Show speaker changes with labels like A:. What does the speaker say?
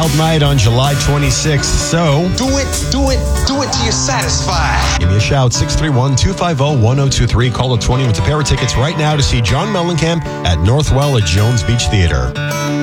A: Wild Night on July 26th. So,
B: do it till you're satisfied.
A: give me a shout, 631-250-1023. Call the 20 with a pair of tickets right now to see John Mellencamp at Northwell at Jones Beach Theater.